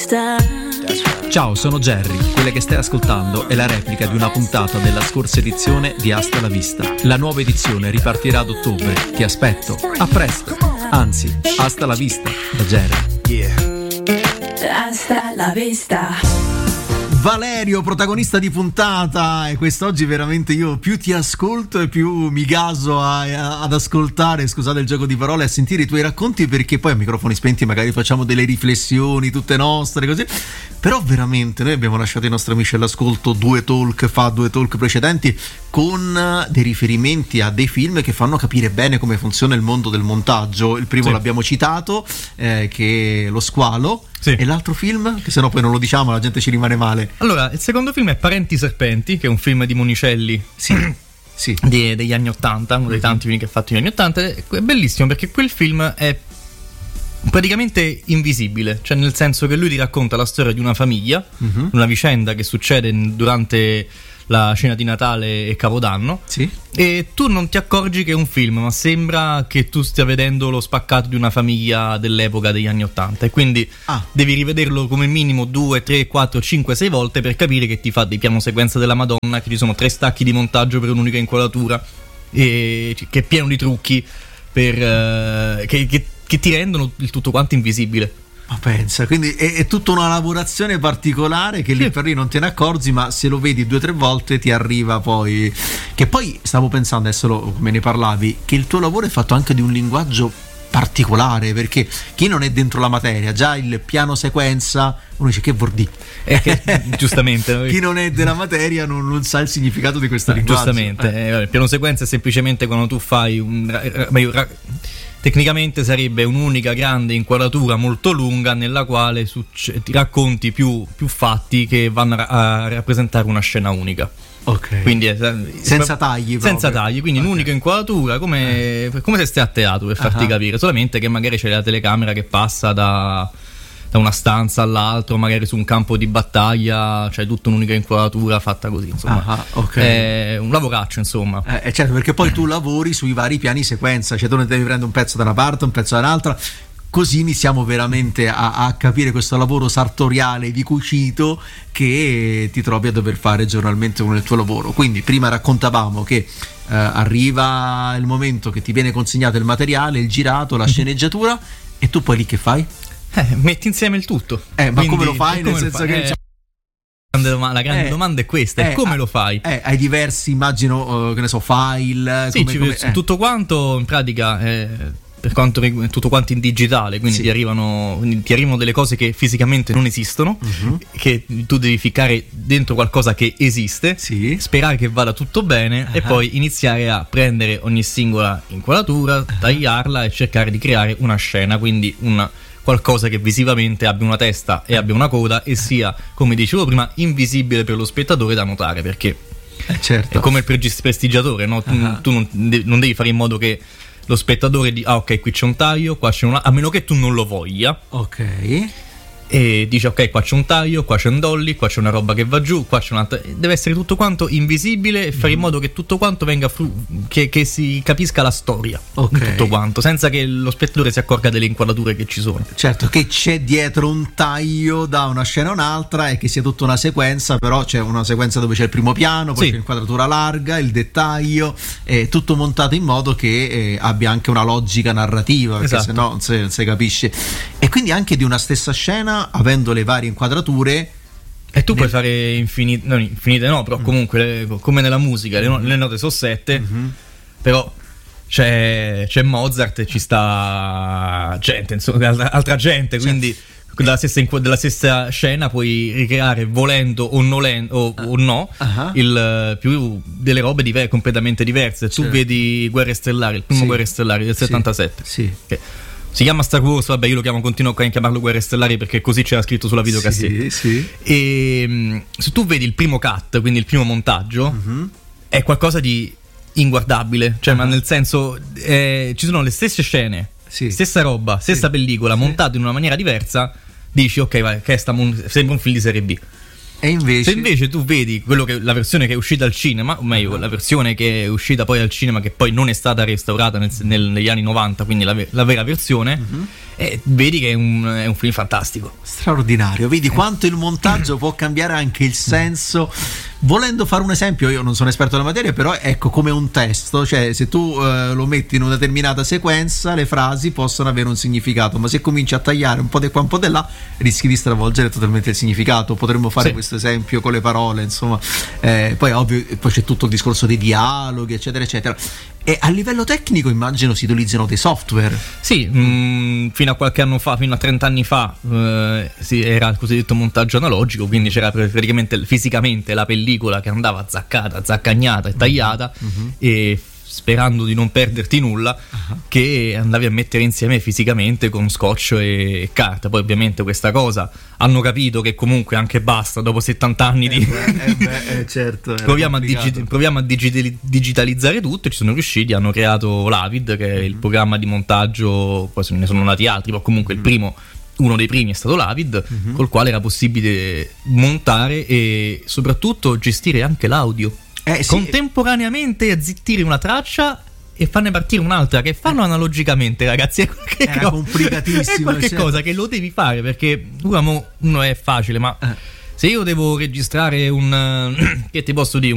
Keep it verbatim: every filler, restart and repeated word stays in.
vista. Ciao, sono Jerry. Quella che stai ascoltando è la replica di una puntata della scorsa edizione di Hasta la Vista. La nuova edizione ripartirà ad ottobre. Ti aspetto. A presto. Anzi, hasta la vista da Jerry. Yeah. Hasta la vista. Valerio, protagonista di puntata, e quest'oggi veramente io più ti ascolto e più mi gaso a, a, ad ascoltare, scusate il gioco di parole, a sentire i tuoi racconti, perché poi a microfoni spenti magari facciamo delle riflessioni tutte nostre così, però veramente noi abbiamo lasciato i nostri amici all'ascolto due talk fa, due talk precedenti con dei riferimenti a dei film che fanno capire bene come funziona il mondo del montaggio. Il primo sì. l'abbiamo citato, eh, che è Lo Squalo. Sì. E l'altro film, che se no poi non lo diciamo, la gente ci rimane male. Allora, il secondo film è Parenti Serpenti, che è un film di Monicelli, sì, sì. Di, degli anni Ottanta, uno dei tanti film che ha fatto negli anni Ottanta. È bellissimo perché quel film è praticamente invisibile, cioè nel senso che lui ti racconta la storia di una famiglia, uh-huh. una vicenda che succede durante la cena di Natale e Capodanno, sì. e tu non ti accorgi che è un film, ma sembra che tu stia vedendo lo spaccato di una famiglia dell'epoca degli anni Ottanta, e quindi ah. devi rivederlo come minimo due, tre, quattro, cinque, sei volte per capire che ti fa dei piano sequenza della Madonna, che ci sono tre stacchi di montaggio per un'unica inquadratura, e che è pieno di trucchi per uh, che, che, che ti rendono il tutto quanto invisibile. Ma pensa, quindi è, è tutta una lavorazione particolare che lì sì. per lì non te ne accorgi, ma se lo vedi due o tre volte ti arriva poi. Che poi stavo pensando, adesso lo, come ne parlavi, che il tuo lavoro è fatto anche di un linguaggio particolare, perché chi non è dentro la materia, già il piano sequenza, uno dice che vuol dire? Eh, che, giustamente chi non è della materia non, non sa il significato di questo no, linguaggio. Giustamente, eh. Eh, il piano sequenza è semplicemente quando tu fai un ra- ra- tecnicamente sarebbe un'unica grande inquadratura molto lunga nella quale succe- ti racconti più, più fatti che vanno a, a rappresentare una scena unica. Ok. Quindi è, senza tagli proprio. Senza tagli, quindi okay. un'unica inquadratura come, eh. come se stai a teatro, per farti uh-huh. capire, solamente che magari c'è la telecamera che passa da, da una stanza all'altra, magari su un campo di battaglia, c'è tutta un'unica inquadratura fatta così, insomma. Uh-huh. Okay. È un lavoraccio, insomma. Eh, certo, perché poi tu lavori sui vari piani sequenza, cioè tu ne devi prendere un pezzo da una parte, un pezzo dall'altra. Così iniziamo veramente a, a capire questo lavoro sartoriale di cucito che ti trovi a dover fare giornalmente con il tuo lavoro. Quindi prima raccontavamo che eh, arriva il momento che ti viene consegnato il materiale, il girato, la sceneggiatura, e tu poi lì che fai? Eh, metti insieme il tutto. Eh, ma Quindi, come lo fai? Nel senso che... Eh, la grande eh, domanda è questa, eh, come lo fai? Eh, hai diversi, immagino, uh, che ne so, file. Sì, come, ci, come, eh. tutto quanto in pratica... Eh, per quanto tutto quanto in digitale, quindi, sì. ti arrivano quindi ti arrivano delle cose che fisicamente non esistono, uh-huh. che tu devi ficcare dentro qualcosa che esiste, sì. sperare che vada tutto bene, uh-huh. e poi iniziare a prendere ogni singola inquadratura, uh-huh. tagliarla e cercare di creare una scena, quindi una qualcosa che visivamente abbia una testa e abbia una coda e sia, come dicevo prima, invisibile per lo spettatore da notare, perché eh, certo. è come il prestigiatore, no? uh-huh. tu, tu non, de- non devi fare in modo che lo spettatore di ah ok, qui c'è un taglio, qua c'è una, a meno che tu non lo voglia, ok, e dici ok, qua c'è un taglio, qua c'è un dolly, qua c'è una roba che va giù, qua c'è un'altra, deve essere tutto quanto invisibile e fare mm. in modo che tutto quanto venga fru- che, che si capisca la storia, okay. tutto quanto, senza che lo spettatore si accorga delle inquadrature che ci sono. Certo, che c'è dietro un taglio da una scena a un'altra e che sia tutta una sequenza, però c'è una sequenza dove c'è il primo piano, poi sì. c'è l'inquadratura larga, il dettaglio, è tutto montato in modo che eh, abbia anche una logica narrativa, perché esatto. se no non si, non si capisce. E quindi anche di una stessa scena, avendo le varie inquadrature, e tu nel... puoi fare infinite, no, infinite no, però mm. comunque come nella musica le, no, le note sono sette, mm-hmm. però c'è, c'è Mozart e ci sta gente, insomma, altra, altra gente, quindi certo. della, stessa, della stessa scena puoi ricreare volendo o, nolen, o, uh, o no uh-huh. il, più delle robe diver- completamente diverse. Tu certo. vedi Guerre Stellari, il primo sì. Guerre Stellari del settantasette, sì. Che si chiama Star Wars, vabbè, io lo chiamo, continuo a chiamarlo Guerre Stellari perché così c'era scritto sulla videocassetta. Sì, sì. E se tu vedi il primo cut, quindi il primo montaggio, uh-huh. è qualcosa di inguardabile, cioè, uh-huh. ma nel senso eh, ci sono le stesse scene, sì. stessa roba, stessa sì. pellicola, sì. montata in una maniera diversa, dici ok, vai, che sta mon- sembra un film di serie B. E invece? Se invece tu vedi quello che, la versione che è uscita al cinema, o meglio, la versione che è uscita poi al cinema, che poi non è stata restaurata nel, nel, negli anni novanta, quindi la, la vera versione, uh-huh. e vedi che è un, è un film fantastico. Straordinario, vedi quanto il montaggio può cambiare anche il senso. Volendo fare un esempio, io non sono esperto della materia, però ecco, come un testo, cioè se tu eh, lo metti in una determinata sequenza, le frasi possono avere un significato, ma se cominci a tagliare un po' di qua, un po' di là, rischi di stravolgere totalmente il significato. Potremmo fare sì. questo esempio con le parole, insomma, eh, poi ovvio, poi c'è tutto il discorso dei dialoghi, eccetera, eccetera. E a livello tecnico immagino si utilizzano dei software. Sì, mh, fino a qualche anno fa, fino a trenta anni fa, eh, sì, era il cosiddetto montaggio analogico, quindi c'era praticamente fisicamente la pellicola che andava zaccata, zaccagnata e tagliata, uh-huh. e sperando di non perderti nulla, uh-huh. che andavi a mettere insieme fisicamente con scotch e, e carta. Poi ovviamente questa cosa hanno capito che comunque anche basta dopo settanta anni di eh beh, eh beh, eh certo, proviamo, a digi- proviamo a digitali- digitalizzare tutto, e ci sono riusciti. Hanno creato l'Avid, che è il programma di montaggio, poi ne sono nati altri, ma comunque mm-hmm. il primo, uno dei primi è stato l'Avid, mm-hmm. col quale era possibile montare e soprattutto gestire anche l'audio. Eh, sì. Contemporaneamente azzittire una traccia e farne partire un'altra, che fanno eh. analogicamente, ragazzi. È qualche, Era co- complicatissimo, è qualche certo. cosa che lo devi fare, perché uno, uno è facile, ma eh. se io devo registrare un che ti posso dire